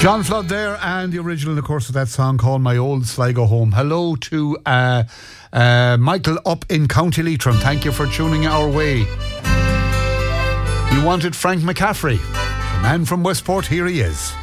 John Flood there, and the original, of course, of that song called My Old Sligo Home. Hello to Michael up in County Leitrim. Thank you for tuning our way. You wanted Frank McCaffrey, the man from Westport. Here he is.